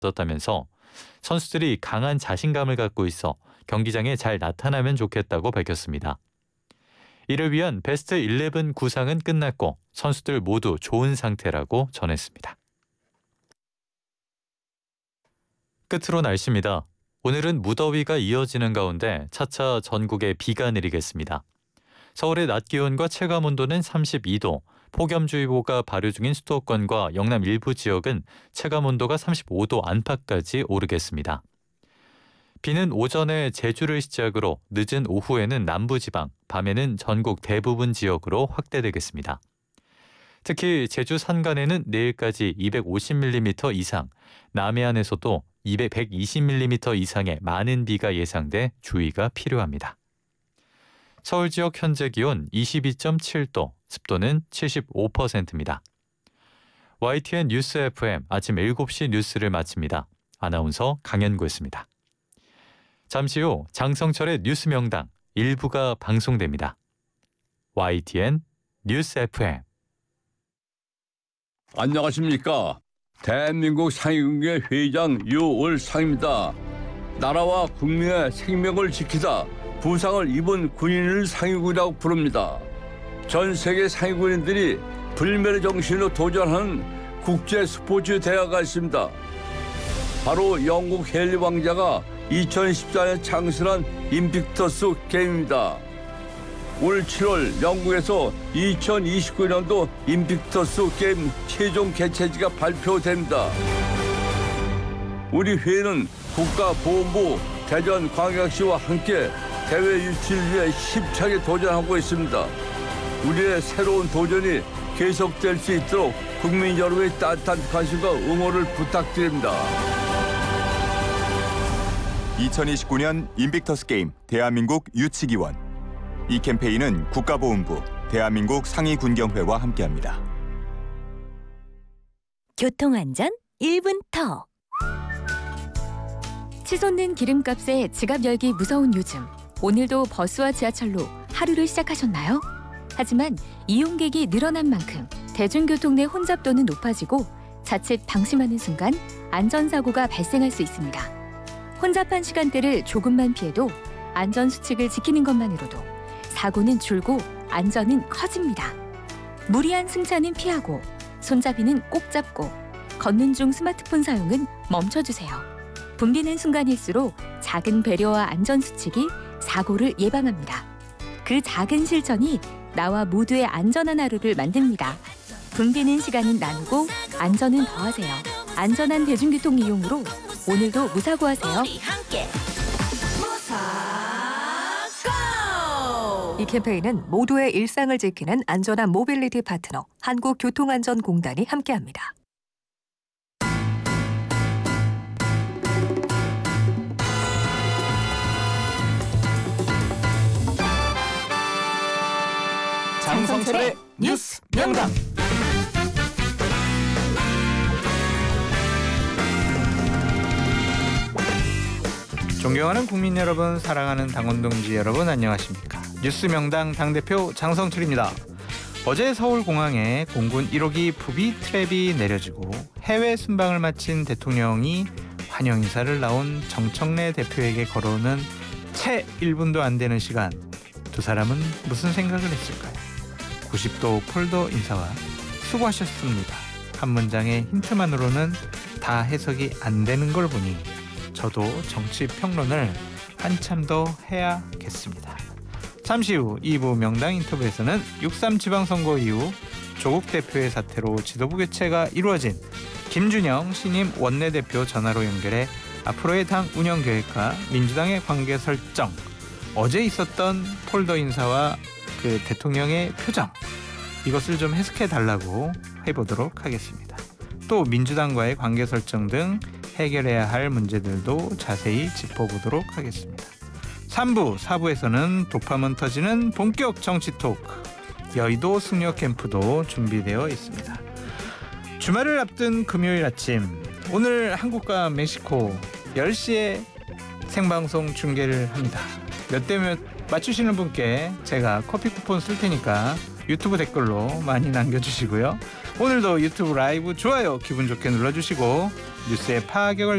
얻었다면서 선수들이 강한 자신감을 갖고 있어 경기장에 잘 나타나면 좋겠다고 밝혔습니다. 이를 위한 베스트 11 구상은 끝났고 선수들 모두 좋은 상태라고 전했습니다. 끝으로 날씨입니다. 오늘은 무더위가 이어지는 가운데 차차 전국에 비가 내리겠습니다. 서울의 낮 기온과 체감 온도는 32도, 폭염주의보가 발효 중인 수도권과 영남 일부 지역은 체감 온도가 35도 안팎까지 오르겠습니다. 비는 오전에 제주를 시작으로 늦은 오후에는 남부지방, 밤에는 전국 대부분 지역으로 확대되겠습니다. 특히 제주 산간에는 내일까지 250mm 이상, 남해안에서도 120mm 이상의 많은 비가 예상돼 주의가 필요합니다. 서울 지역 현재 기온 22.7도, 습도는 75%입니다. YTN 뉴스 FM 아침 7시 뉴스를 마칩니다. 아나운서 강현구였습니다. 잠시 후 장성철의 뉴스 명당 1부가 방송됩니다. YTN 뉴스 FM. 안녕하십니까. 대한민국 상위군의 회장 유월상입니다. 나라와 국민의 생명을 지키다 부상을 입은 군인을 상위군이라고 부릅니다. 전 세계 상위군인들이 불멸의 정신으로 도전하는 국제 스포츠 대회가 있습니다. 바로 영국 헨리 왕자가 2014년 창설한 인빅터스 게임입니다. 올 7월 영국에서 2029년도 인빅터스 게임 최종 개최지가 발표됩니다. 우리 회는 국가보훈부 대전광역시와 함께 대회 유치를 위해 힘차게 도전하고 있습니다. 우리의 새로운 도전이 계속될 수 있도록 국민 여러분의 따뜻한 관심과 응원을 부탁드립니다. 2029년 인빅터스 게임 대한민국 유치기원. 이 캠페인은 국가보훈부, 대한민국 상위군경회와 함께합니다. 교통안전 1분 더. 치솟는 기름값에 지갑 열기 무서운 요즘. 오늘도 버스와 지하철로 하루를 시작하셨나요? 하지만 이용객이 늘어난 만큼 대중교통 내 혼잡도는 높아지고 자칫 방심하는 순간 안전사고가 발생할 수 있습니다. 혼잡한 시간대를 조금만 피해도 안전수칙을 지키는 것만으로도 사고는 줄고 안전은 커집니다. 무리한 승차는 피하고 손잡이는 꼭 잡고 걷는 중 스마트폰 사용은 멈춰주세요. 붐비는 순간일수록 작은 배려와 안전수칙이 사고를 예방합니다. 그 작은 실천이 나와 모두의 안전한 하루를 만듭니다. 붐비는 시간은 나누고 안전은 더하세요. 안전한 대중교통 이용으로 오늘도 무사고하세요. 이 캠페인은 모두의 일상을 지키는 안전한 모빌리티 파트너 한국교통안전공단이 함께합니다. 장성철의 뉴스 명당. 존경하는 국민 여러분, 사랑하는 당원 동지 여러분, 안녕하십니까. 뉴스 명당 당대표 장성철입니다. 어제 서울공항에 공군 1호기 부비 트랩이 내려지고 해외 순방을 마친 대통령이 환영 인사를 나온 정청래 대표에게 걸어오는 채 1분도 안 되는 시간, 두 사람은 무슨 생각을 했을까요? 90도 폴더 인사와 수고하셨습니다 한 문장의 힌트만으로는 다 해석이 안 되는 걸 보니 저도 정치 평론을 한참 더 해야겠습니다. 잠시 후 2부 명당 인터뷰에서는 6.3 지방선거 이후 조국 대표의 사태로 지도부 교체가 이루어진 김준영 신임 원내대표 전화로 연결해 앞으로의 당 운영 계획과 민주당의 관계 설정, 어제 있었던 폴더 인사와 그 대통령의 표정, 이것을 좀 해석해 달라고 해보도록 하겠습니다. 또 민주당과의 관계 설정 등 해결해야 할 문제들도 자세히 짚어보도록 하겠습니다. 3부, 4부에서는 도파민 터지는 본격 정치 토크, 여의도 승려 캠프도 준비되어 있습니다. 주말을 앞둔 금요일 아침, 오늘 한국과 멕시코 10시에 생방송 중계를 합니다. 몇 대 몇 맞추시는 분께 제가 커피 쿠폰 쓸 테니까 유튜브 댓글로 많이 남겨주시고요. 오늘도 유튜브 라이브 좋아요 기분 좋게 눌러주시고 뉴스의 파격을